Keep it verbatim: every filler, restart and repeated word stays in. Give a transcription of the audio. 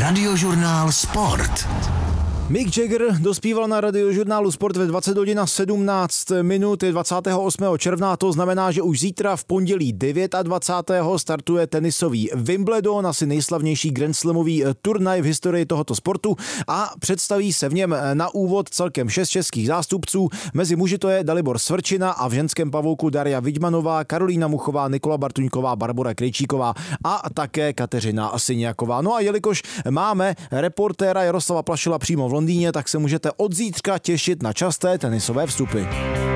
Radiožurnál Sport. Mick Jagger dospíval na Radiožurnálu Sport ve dvacet hodin a sedmnáct minut dvacátého osmého června, to znamená, že už zítra v pondělí dvacátého devátého startuje tenisový Wimbledon, asi nejslavnější grandslamový turnaj v historii tohoto sportu, a představí se v něm na úvod celkem šest českých zástupců. Mezi muži to je Dalibor Svrčina a v ženském pavouku Daria Vidmanová, Karolína Muchová, Nikola Bartuňková, Barbora Krejčíková a také Kateřina Syniaková. No a jelikož máme reportéra Jaroslava Plašila přímo v Londýně, tak se můžete od zítřka těšit na časté tenisové vstupy.